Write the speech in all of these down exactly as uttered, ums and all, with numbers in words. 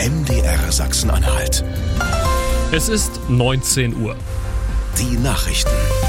M D R Sachsen-Anhalt. Es ist neunzehn Uhr. Die Nachrichten.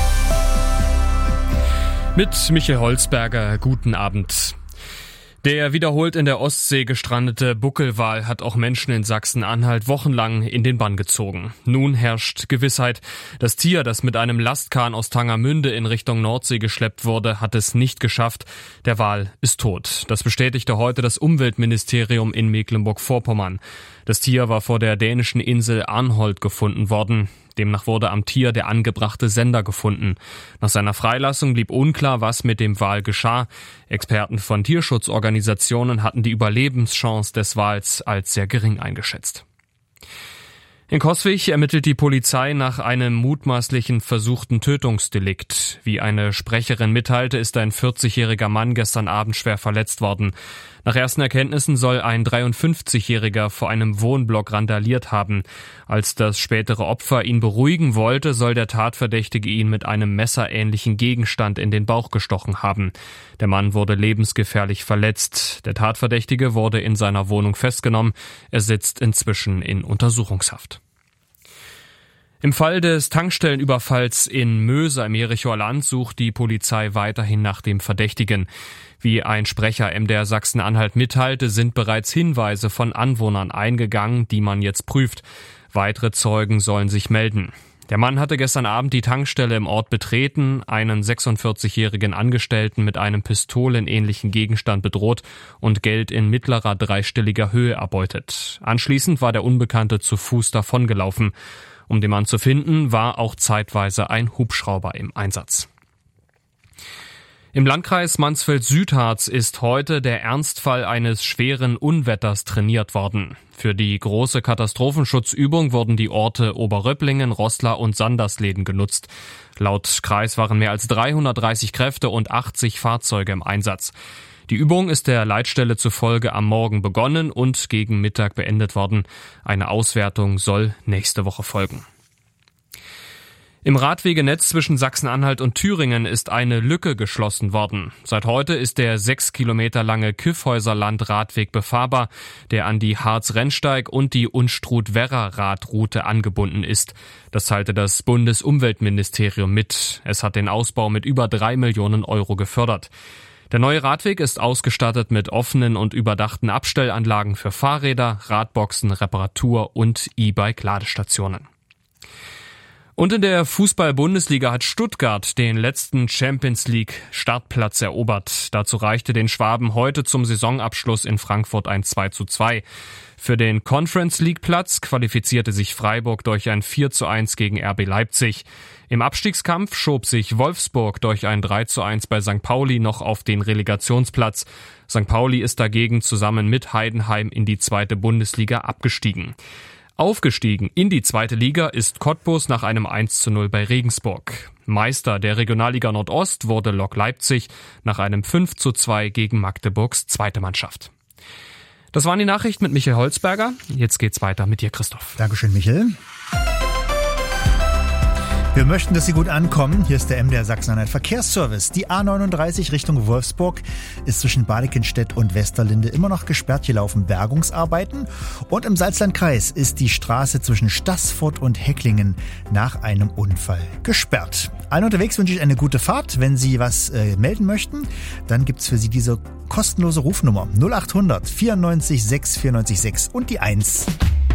Mit Michael Holzberger, guten Abend. Der wiederholt in der Ostsee gestrandete Buckelwal hat auch Menschen in Sachsen-Anhalt wochenlang in den Bann gezogen. Nun herrscht Gewissheit. Das Tier, das mit einem Lastkahn aus Tangermünde in Richtung Nordsee geschleppt wurde, hat es nicht geschafft. Der Wal ist tot. Das bestätigte heute das Umweltministerium in Mecklenburg-Vorpommern. Das Tier war vor der dänischen Insel Arnholt gefunden worden. Demnach wurde am Tier der angebrachte Sender gefunden. Nach seiner Freilassung blieb unklar, was mit dem Wal geschah. Experten von Tierschutzorganisationen hatten die Überlebenschance des Wals als sehr gering eingeschätzt. In Coswig ermittelt die Polizei nach einem mutmaßlichen versuchten Tötungsdelikt. Wie eine Sprecherin mitteilte, ist ein vierzigjähriger Mann gestern Abend schwer verletzt worden. Nach ersten Erkenntnissen soll ein dreiundfünfzigjähriger vor einem Wohnblock randaliert haben. Als das spätere Opfer ihn beruhigen wollte, soll der Tatverdächtige ihn mit einem messerähnlichen Gegenstand in den Bauch gestochen haben. Der Mann wurde lebensgefährlich verletzt. Der Tatverdächtige wurde in seiner Wohnung festgenommen. Er sitzt inzwischen in Untersuchungshaft. Im Fall des Tankstellenüberfalls in Möser im Jerichoer Land sucht die Polizei weiterhin nach dem Verdächtigen. Wie ein Sprecher M D R Sachsen-Anhalt mitteilte, sind bereits Hinweise von Anwohnern eingegangen, die man jetzt prüft. Weitere Zeugen sollen sich melden. Der Mann hatte gestern Abend die Tankstelle im Ort betreten, einen sechsundvierzigjährigen Angestellten mit einem pistolenähnlichen Gegenstand bedroht und Geld in mittlerer dreistelliger Höhe erbeutet. Anschließend war der Unbekannte zu Fuß davongelaufen. Um den Mann zu finden, war auch zeitweise ein Hubschrauber im Einsatz. Im Landkreis Mansfeld-Südharz ist heute der Ernstfall eines schweren Unwetters trainiert worden. Für die große Katastrophenschutzübung wurden die Orte Oberröpplingen, Roßla und Sandersleden genutzt. Laut Kreis waren mehr als dreihundertdreißig Kräfte und achtzig Fahrzeuge im Einsatz. Die Übung ist der Leitstelle zufolge am Morgen begonnen und gegen Mittag beendet worden. Eine Auswertung soll nächste Woche folgen. Im Radwegenetz zwischen Sachsen-Anhalt und Thüringen ist eine Lücke geschlossen worden. Seit heute ist der sechs Kilometer lange Kyffhäuserland-Radweg befahrbar, der an die Harz-Rennsteig und die Unstrut-Werra-Radroute angebunden ist. Das teilte das Bundesumweltministerium mit. Es hat den Ausbau mit über drei Millionen Euro gefördert. Der neue Radweg ist ausgestattet mit offenen und überdachten Abstellanlagen für Fahrräder, Radboxen, Reparatur- und E-Bike-Ladestationen. Und in der Fußball-Bundesliga hat Stuttgart den letzten Champions-League-Startplatz erobert. Dazu reichte den Schwaben heute zum Saisonabschluss in Frankfurt ein zwei zu zwei. Für den Conference-League-Platz qualifizierte sich Freiburg durch ein vier zu eins gegen R B Leipzig. Im Abstiegskampf schob sich Wolfsburg durch ein drei zu eins bei Sankt Pauli noch auf den Relegationsplatz. Sankt Pauli ist dagegen zusammen mit Heidenheim in die zweite Bundesliga abgestiegen. Aufgestiegen in die zweite Liga ist Cottbus nach einem eins zu null bei Regensburg. Meister der Regionalliga Nordost wurde Lok Leipzig nach einem fünf zu zwei gegen Magdeburgs zweite Mannschaft. Das waren die Nachrichten mit Michael Holzberger. Jetzt geht's weiter mit dir, Christoph. Dankeschön, Michael. Wir möchten, dass Sie gut ankommen. Hier ist der M D R Sachsen-Anhalt Verkehrsservice. Die A neununddreißig Richtung Wolfsburg ist zwischen Balikenstedt und Westerlinde immer noch gesperrt. Hier laufen Bergungsarbeiten. Und im Salzlandkreis ist die Straße zwischen Staßfurt und Hecklingen nach einem Unfall gesperrt. Allen unterwegs wünsche ich eine gute Fahrt. Wenn Sie was äh, melden möchten, dann gibt's für Sie diese kostenlose Rufnummer null achthundert vierundneunzig sechs vierundneunzig sechs und die eins.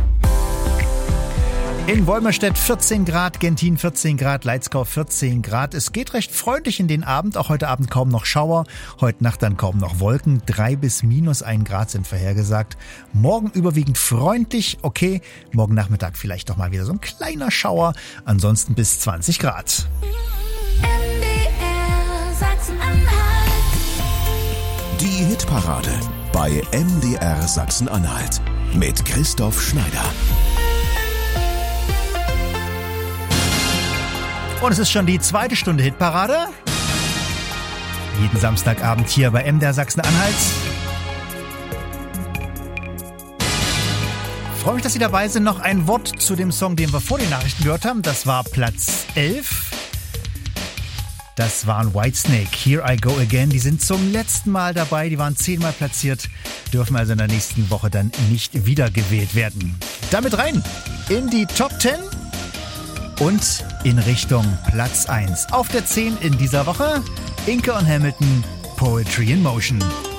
In Wolmerstedt vierzehn Grad, Gentin vierzehn Grad, Leitzkau vierzehn Grad. Es geht recht freundlich in den Abend. Auch heute Abend kaum noch Schauer. Heute Nacht dann kaum noch Wolken. drei bis minus ein Grad sind vorhergesagt. Morgen überwiegend freundlich. Okay, morgen Nachmittag vielleicht doch mal wieder so ein kleiner Schauer. Ansonsten bis zwanzig Grad. M D R Sachsen-Anhalt. Die Hitparade bei M D R Sachsen-Anhalt mit Christoph Schneider. Und es ist schon die zweite Stunde Hitparade. Jeden Samstagabend hier bei M D R Sachsen-Anhalt. Ich freue mich, dass Sie dabei sind. Noch ein Wort zu dem Song, den wir vor den Nachrichten gehört haben. Das war Platz elf. Das waren Whitesnake, Here I Go Again. Die sind zum letzten Mal dabei. Die waren zehnmal platziert. dürfen also in der nächsten Woche dann nicht wiedergewählt werden. Damit rein in die Top zehn und in Richtung Platz eins. Auf der zehn in dieser Woche Inke und Hamilton, Poetry in Motion.